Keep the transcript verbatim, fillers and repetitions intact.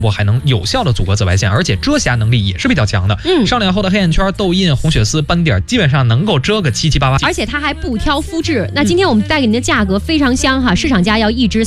我还能有效的阻隔紫外线，而且遮瑕能力也是比较强的。 嗯， 上脸后的黑眼圈、痘印、红血丝、斑点，基本上能够遮个七七八八。 而且它还不挑肤质。那今天我们带给您的价格非常香哈，市场价要一支